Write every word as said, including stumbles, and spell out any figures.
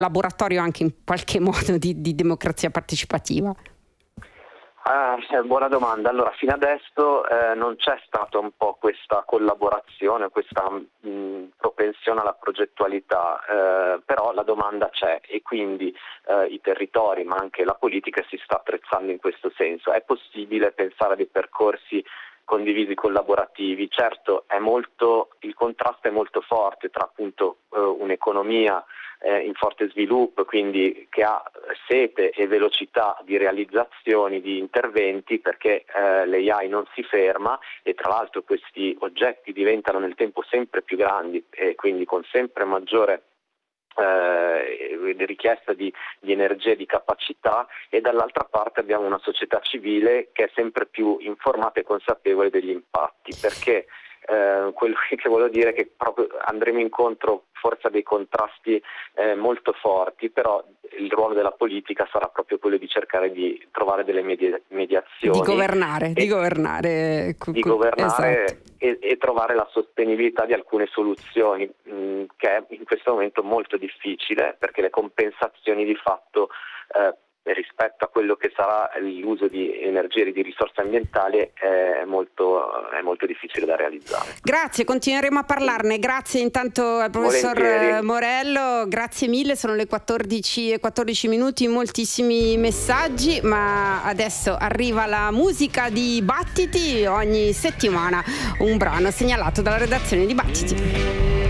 laboratorio anche in qualche modo di, di democrazia partecipativa? Ah, buona domanda. Allora, fino adesso eh, non c'è stata un po' questa collaborazione, questa mh, propensione alla progettualità, eh, però la domanda c'è e quindi eh, i territori, ma anche la politica si sta attrezzando in questo senso. È possibile pensare a dei percorsi condivisi collaborativi? Certo, è molto, il contrasto è molto forte tra appunto eh, un'economia Eh, in forte sviluppo, quindi che ha sete e velocità di realizzazioni, di interventi, perché eh, l'A I non si ferma e tra l'altro questi oggetti diventano nel tempo sempre più grandi e quindi con sempre maggiore eh, richiesta di, di energia e di capacità, e dall'altra parte abbiamo una società civile che è sempre più informata e consapevole degli impatti, perché Eh, quello che voglio dire è che proprio andremo incontro forse a dei contrasti eh, molto forti, però il ruolo della politica sarà proprio quello di cercare di trovare delle media- mediazioni, di governare, e, di governare, di governare esatto. e, e trovare la sostenibilità di alcune soluzioni, mh, che è in questo momento molto difficile, perché le compensazioni di fatto eh, rispetto a quello che sarà l'uso di energie e di risorse ambientali è molto, è molto difficile da realizzare. Grazie, continueremo a parlarne. Grazie intanto al professor Volentieri. Morello, grazie mille. Sono le quattordici e quattordici minuti, moltissimi messaggi, ma adesso arriva la musica di Battiti. Ogni settimana un brano segnalato dalla redazione di Battiti.